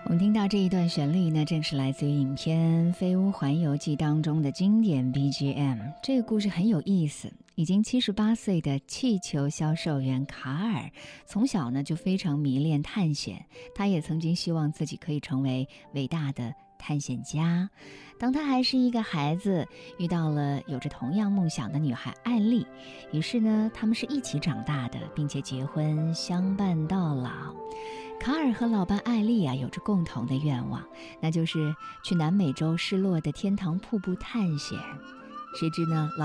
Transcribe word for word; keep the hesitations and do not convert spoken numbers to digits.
我们听到这一段旋律呢，正是来自于影片《飞屋环游记》当中的经典 B G M。 这个故事很有意思，已经七十八岁的气球销售员卡尔，从小呢就非常迷恋探险，他也曾经希望自己可以成为伟大的探险家。当他还是一个孩子，遇到了有着同样梦想的女孩艾丽，于是呢，他们是一起长大的，并且结婚相伴到老。卡尔和老伴艾丽啊，有着共同的愿望，那就是去南美洲失落的天堂瀑布探险。谁知呢，